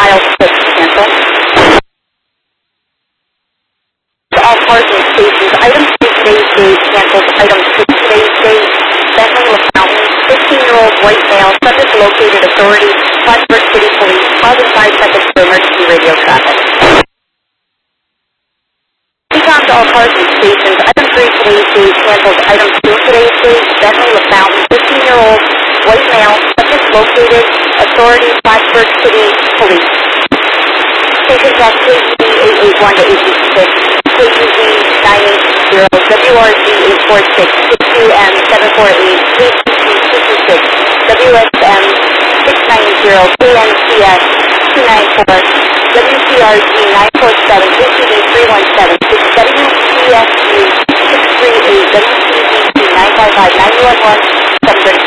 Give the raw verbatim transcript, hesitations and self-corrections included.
dial six, cancel. All cars and stations, item two today's date, canceled. Item six today's date, Bentley LaFountain, fifteen-year-old white male, subject located, authority, Plattsburgh City Police, pausing five seconds for emergency radio traffic. Recon to all cars and stations, item three today's date, canceled. Item two today's date, Bentley LaFountain, fifteen-year-old white male, subject located, authority, Plattsburgh City Police. Station tax K G B eight eight one to eight eight six, K G B nine eight zero, W R Z eight four six, six two M seven four eight, K C C two two six, W S M six nine zero, K N C S two nine four, W C R G nine four seven, K C D three one seven, W C S U six three eight, W C D nine five five, nine one one, seven thirty.